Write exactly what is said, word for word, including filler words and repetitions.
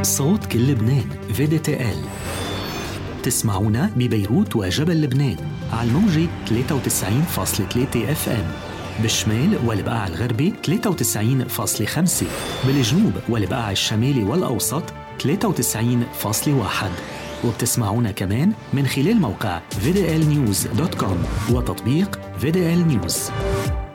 صوت كل لبنان في دي تي إل. تسمعونا ببيروت وجبل لبنان على الموجة ثلاثة وتسعين فاصلة ثلاثة اف ام، بالشمال والبقاع الغربي ثلاثة وتسعين فاصلة خمسة، بالجنوب والبقاع الشمالي والأوسط ثلاثة وتسعين فاصلة واحد، وبتسمعونا كمان من خلال موقع في دي إل نيوز دوت كوم وتطبيق في دي إل نيوز.